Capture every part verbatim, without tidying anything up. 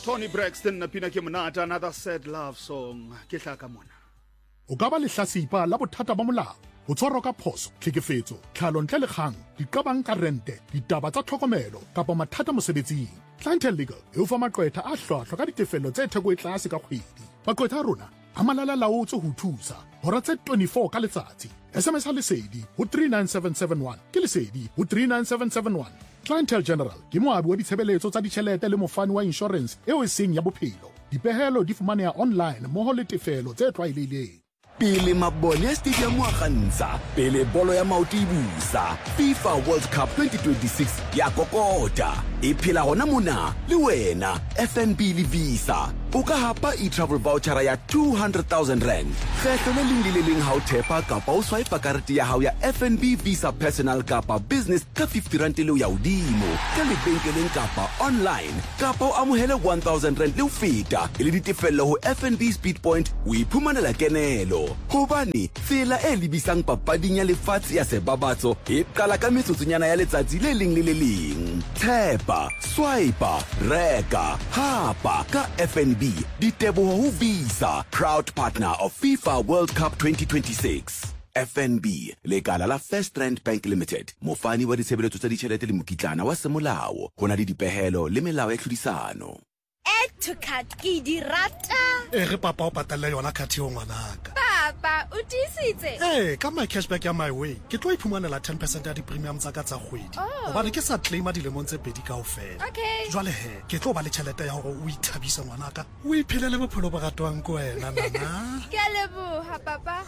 Tony Braxton na pina ke monata, another sad love song ke tla ka mona. O ka ba lehlasipa la bothata ba molao, ho tshwarwa ka phoso, tlhekefetso, tlhalo ntle le kgang, diqabang ka rente, ditaba tsa tlhokomelo kapa mathata mosebetsing. Clientele Legal e o fa maqwetha a hlwahlwa ka ditefello tse theko e tlase ka kgwedi. Maqwetha a rona a malala laotse ho thusa hora tse twenty-four ka letsatsi. S M S ha lesedi ho three nine seven seven one ke lesedi ho three nine seven seven one. Clientele General ke moabi wa ditshebeletso tsa ditjhelete le mofani wa insurance eo e seng ya bophelo. Dipehelo di fumaneha online mmoho le tefelo tse tlwaelehileng. Pele mabone ya stadium wa kgantsha, pele bolo ya maoto e busa, FIFA World Cup twenty twenty-six ya kokota. E phela hona mona le wena F N B le Visa. O ka hapa e-travel voucher ya two hundred thousand rand. Kgetho le leng le leng ha o thepa kapa o swipe karete ya hao ya F N B Visa Personal kapa Business ka fifty rand le ya udimo. Ka lebenkeleng kapa online kapa o amohele one thousand rand le ho feta. E le ditefello ho F N B Speedpoint o iphumanela kenelo. Hobane tsela e lebisang papading ya lefatshe ya sebabatso e qala ka metsotsonyana ya letsatsi le leng le le leng. Thepa, swipe, reka, hapa ka F N B. Diteboho ho Visa, proud partner of FIFA World Cup twenty twenty-six. F N B, legala la First Rand Bank Limited. Mofani wa ditshebeletso tsa ditjhelete le mokitlana wa semolao. Hona le dipehelo le melao ya tlhodisano. Add to cart ke di rata. Eh re papa o patalla yona cart yo ngwanaka. Papa, o tisitse. Eh ka my cashback ya my way, ke tlo iphumanela ten percent ya di premium tsa ka tsa kgwedi. Hobane ke sa claima dilemong tse pedi kaofela. Okay. Jwale he, ke tlo ba le tjhelete ya hore o ithabisa ngwanaka. O iphelele bophelo bo ratwang ko wena nana. Ke a leboha papa.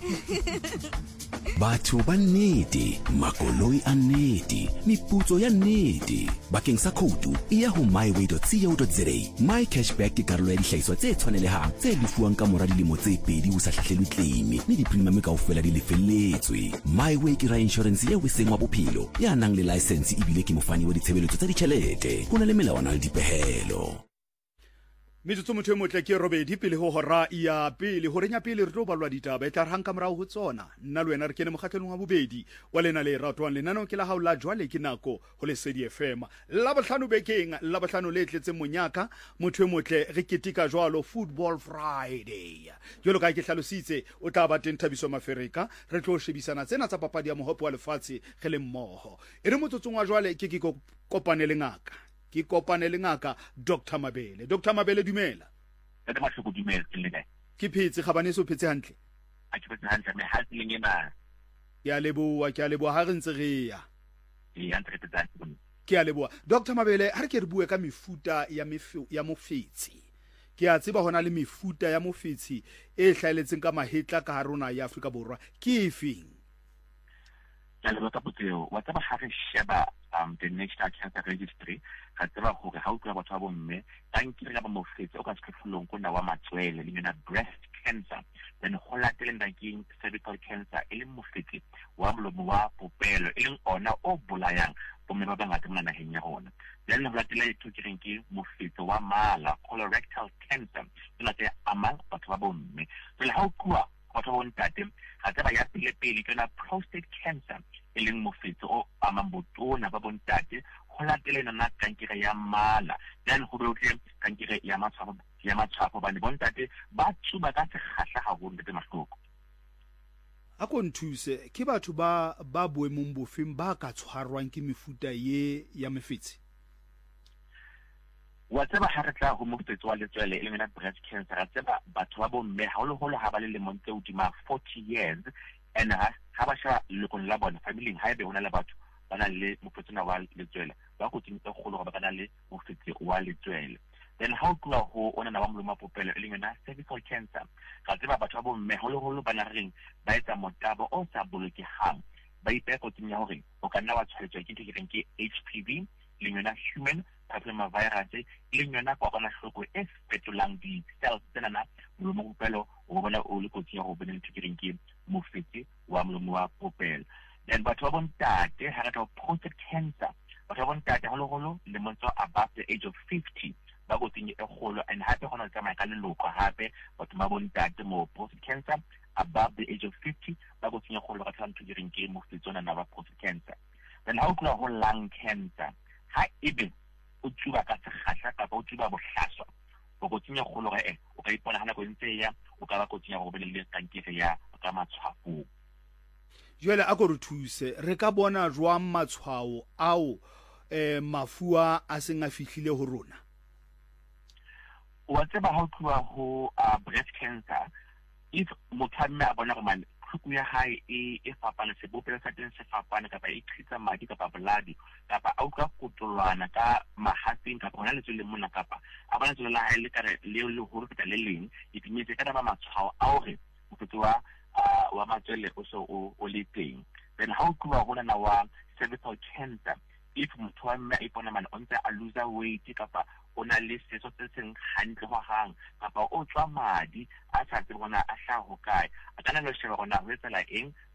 Batho ba nnete, makoloi a nnete, meputso ya nnete. Bakeng sa khoutu, ia ho my way dot co dot za. My cashback ke karolo ya dihlahiswa tse tshwanelehang tse lefuwang ka mora dilemo tse pedi ho sa hlahlelwe claim mme di-premium kaofela di lefelletswe. My way ke ra insurance ya weseng wa bophelo ya nang le license ebile ke mofani wa ditshebeletso tsa ditjhelete. Ho na le melawana le dipehelo. Metsotso motho e motle ke robedi pele ho hora ya pele ho renya pele re tlo balwa ditaba e tla re hanka morao ho tsona. Nna le wena re kene mokgatlong wa bobedi wa lena le ratwang lenaneo ke la hao la jwale ke nako ho Lesedi F M. La bohlano bekeng la bohlano le tletse monyaka motho e motle re ketika jwalo Football Friday. Jwalo ka ke hlalositse o tla ba teng Thabiso Mafereka re tlo shebisana tsena tsa papadi ya mohope wa lefatshe ge le mmoho. E re motsotsong wa jwale ke ke kopane le ngaka. Ki kopane le ngaka Doctor Mabele. Doctor Mabele dumela. Ke tla mahlo dumela ke le ne. Ke phetse khabane so phetse hantle. A ke phetse hantle me ha le ngena. Ke a leboa ke a leboa ha re ntse re ya. E hantle ke tsa tsone. Ke a leboa. Doctor Mabele ha re ke re bue ka mefuta ya mefu ya mofetsi. Ke a tseba hona le mefuta ya mofetsi e hlaeletseng ka mahetla ka harona ya Afrika Borwa. Ke efeng? Ya le batla boteo wa tsaba ha re sheba um the National Cancer Registry ga tseba gore ha o tla batho ba bomme tankile ya ba mofetsi o ka sekhefulong ko na wa matswele le yona breast cancer then ho latele ndaking cervical cancer e le mofetsi wa molomo wa popelo e leng ona o bolayang bomme ba bangata mona naheng ya rona then ho latele ito ke reng ke mofetsi wa mala colorectal cancer e la tse amang batho ba bomme le ha o tloa batho ba ntate ga tseba ya pele pele ke na prostate cancer e leng mofetsi o amang botona ba bontate ho latele nna kankere ya mala then ho be o tle kankere ya matshwafo ya matshwafo ba ne bontate ba tsuba ka sekgahla ha ho ndete mahloko. A ko nthuse ke batho ba ba boemong bofeng ba ka tshwarwang ke mefuta ye ya mefetsi. Wa tseba ha re tla ho mofetsi wa letswele e leng breast cancer ra tseba batho ba bomme ha holo holo ha ba le lemong tse hodima forty years and ha ha ba sha lekong la bona family ha ebe hona le batho ba na le mofetsi wa letswele ba go tshintse kholo ba na le mofetsi wa letswele then ha o tloa ho ona na ba molomo popelo e leng na cervical cancer ga tseba batho ba bomme holo holo ba na reng ba etsa motabo o sa bolokehang ba ipe ko tsinya hore o ka nna wa tshwaetswa ke ntho ke H P V le yona human papillomavirus le yona kwa kana hloko e fetolang di cells tsena na molomo popelo o bona o le kotsi ya go bona ntho ke mofetsi wa molomo wa popelo then batho ba bontate ha re tla prostate cancer batho ba bontate holo holo le motho above the age of fifty ba go tsenye e kgolo and hape gona le tsamaya ka leloko hape batho ba bontate mo prostate cancer above the age of fifty ba go tsenya kgolo ka tlhang ntho ke mofetsi ona na ba prostate cancer then ha o tloa ho lung cancer ha ebe o tsuba ka sekgahla kapa o tsuba bohlaswa o go tsenya kgolo ga e o ka ipona hana go ntse ya o ka ba go tsenya go belele kankere ya ka matshwao. Jwale a go re thuse re ka bona jwang matshwao ao eh mafua a seng a fihlile ho rona? Wa tseba ha o tloa ho breast cancer, if mothamme a bona go man tlhuku ya hae e e fapana se bopela sa teng se fapana kapa e tshitsa madi kapa blood kapa a utlwa kotolwana ka mahatseng kapa hona le tsole mona kapa a bona tsole la hae le ka le le ho feta le leng e timise ka ba matshwao a hore motho wa wa matswele o so o le teng. Then how to wa hona na wa cervical cancer, if motho wa mme a ipona man on a lose weight kapa ona le setso se seng hantle go gang kapa o tswa madi a sa tse bona a hla ho kae a kana lo sheba gona ho tsela eng